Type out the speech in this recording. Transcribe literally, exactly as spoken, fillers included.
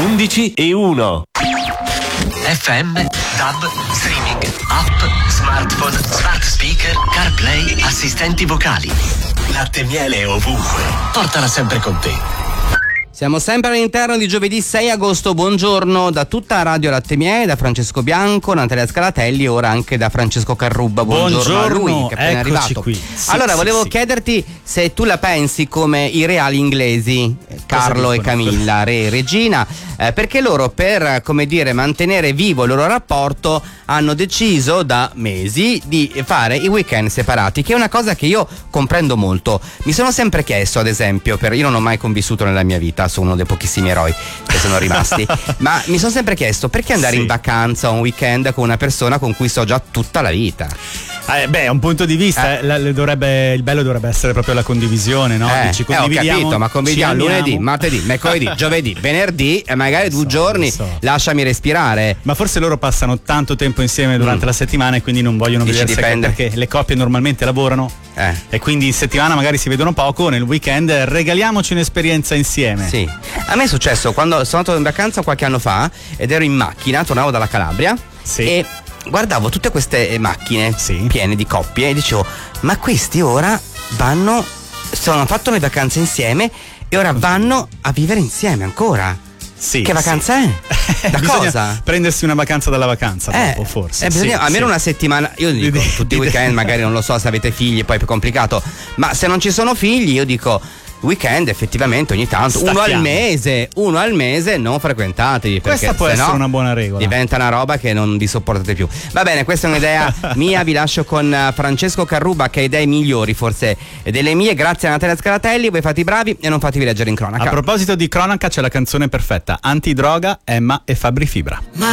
undici e uno. F M, DAB, streaming, app, smartphone, smart speaker, CarPlay, assistenti vocali. Latte e miele ovunque. Portala sempre con te. Siamo sempre all'interno di giovedì sei agosto, buongiorno da tutta Radio Latte Miele, da Francesco Bianco, Natalia Scalatelli e ora anche da Francesco Carrubba. Buongiorno, buongiorno a lui che è appena arrivato. Qui. Sì, allora sì, volevo sì. chiederti se tu la pensi come i reali inglesi, Carlo e Camilla, re e regina, eh, perché loro per, come dire, mantenere vivo il loro rapporto hanno deciso da mesi di fare i weekend separati, che è una cosa che io comprendo molto. Mi sono sempre chiesto, ad esempio, per, io non ho mai convissuto nella mia vita, sono uno dei pochissimi eroi che sono rimasti, ma mi sono sempre chiesto perché andare sì. in vacanza o un weekend con una persona con cui sto già tutta la vita. Eh, beh, è un punto di vista, eh. la, dovrebbe, il bello dovrebbe essere proprio la condivisione, no? Eh, Ci eh, ho capito, ma condividiamo lunedì, amiamo. martedì, mercoledì, giovedì, venerdì e magari due so, giorni, so. lasciami respirare. Ma forse loro passano tanto tempo insieme durante Mm. la settimana e quindi non vogliono Dici vedersi, dipende. perché le coppie normalmente lavorano Eh. e quindi in settimana magari si vedono poco, nel weekend regaliamoci un'esperienza insieme. Sì, a me è successo quando sono andato in vacanza qualche anno fa ed ero in macchina, tornavo dalla Calabria Sì. e guardavo tutte queste macchine Sì. piene di coppie e dicevo, ma questi ora vanno, sono fatto le vacanze insieme e ora vanno a vivere insieme ancora. Sì, Che vacanza sì. è? Da Bisogna cosa? prendersi una vacanza dalla vacanza Eh, dopo, forse. eh, bisogna, sì, almeno sì. una settimana. Io dico Di- tutti i di- weekend, magari non lo so se avete figli, poi è più complicato. Ma se non ci sono figli, io dico weekend effettivamente ogni tanto, uno al Stacchiamo. mese, uno al mese non frequentatevi. Questa perché può sennò essere una buona regola. diventa una roba che non vi sopportate più. Va bene, questa è un'idea mia, vi lascio con eh, Francesco Carrubba che ha idee migliori forse delle mie. Grazie a Natalia Scalatelli, voi fate i bravi e non fatevi leggere in cronaca. A proposito di cronaca c'è la canzone perfetta, Antidroga, Emma e Fabri Fibra.